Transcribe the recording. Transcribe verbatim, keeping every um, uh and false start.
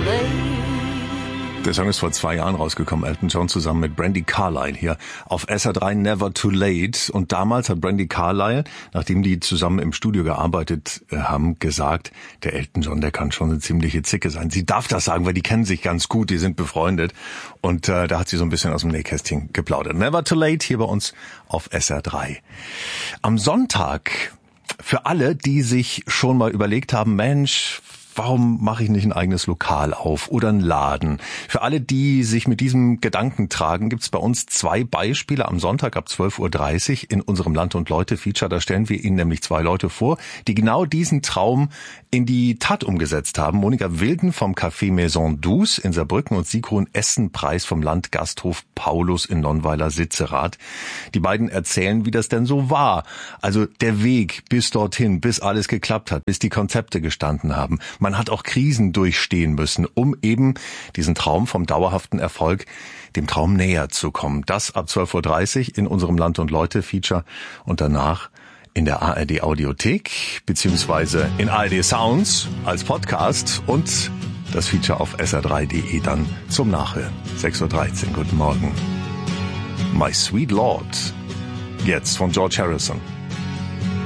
Der Song ist vor zwei Jahren rausgekommen, Elton John zusammen mit Brandi Carlile hier auf S R drei Never Too Late. Und damals hat Brandi Carlile, nachdem die zusammen im Studio gearbeitet haben, gesagt, der Elton John, der kann schon eine ziemliche Zicke sein. Sie darf das sagen, weil die kennen sich ganz gut, die sind befreundet. Und äh, da hat sie so ein bisschen aus dem Nähkästchen geplaudert. Never Too Late hier bei uns auf S R drei. Am Sonntag, für alle, die sich schon mal überlegt haben, Mensch, warum mache ich nicht ein eigenes Lokal auf oder einen Laden? Für alle, die sich mit diesem Gedanken tragen, gibt es bei uns zwei Beispiele am Sonntag ab zwölf Uhr dreißig in unserem Land und Leute Feature. Da stellen wir Ihnen nämlich zwei Leute vor, die genau diesen Traum in die Tat umgesetzt haben. Monika Wilden vom Café Maison Douce in Saarbrücken und Sigrun Essenpreis vom Landgasthof Paulus in Nonnweiler-Sitzerath. Die beiden erzählen, wie das denn so war. Also der Weg bis dorthin, bis alles geklappt hat, bis die Konzepte gestanden haben. Man hat auch Krisen durchstehen müssen, um eben diesen Traum vom dauerhaften Erfolg, dem Traum näher zu kommen. Das ab zwölf Uhr dreißig in unserem Land und Leute Feature und danach in der A R D Audiothek beziehungsweise in A R D Sounds als Podcast und das Feature auf S R drei Punkt de dann zum Nachhören. sechs Uhr dreizehn, guten Morgen. My Sweet Lord, jetzt von George Harrison.